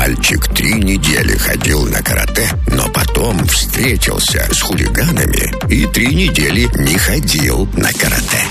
Мальчик 3 недели ходил на карате, но потом встретился с хулиганами и 3 недели не ходил на карате.